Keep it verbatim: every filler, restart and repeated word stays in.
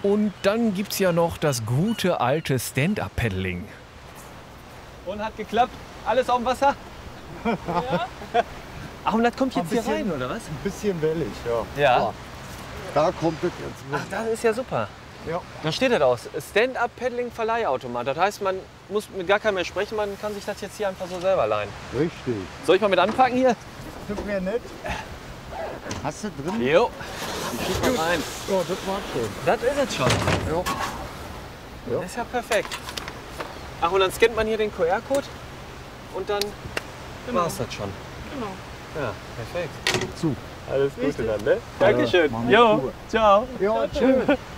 Und dann gibt's ja noch das gute alte Stand-Up-Paddling. Und hat geklappt? Alles auf dem Wasser? Ja. Ach, und das kommt jetzt hier rein, oder was? Ein bisschen wellig, ja. Ja. Da kommt es jetzt. Ach, das ist ja super. Ja. Da steht das aus. Stand-Up-Paddling-Verleihautomat. Das heißt, man muss mit gar keinem mehr sprechen, man kann sich das jetzt hier einfach so selber leihen. Richtig. Soll ich mal mit anpacken hier? Tut mir nett. Hast du drin? Jo. Ich schieb mal rein. Ja, das war's schon. Das ist es schon. Ja. Ja. Das ist ja perfekt. Ach, und dann scannt man hier den Q R-Code und dann Genau. war's das schon. Genau. Ja, perfekt. Zu. Alles Gute Richtig. dann, ne? Dankeschön. machen wir Jo, Ruhe. ciao. Ja, tschüss.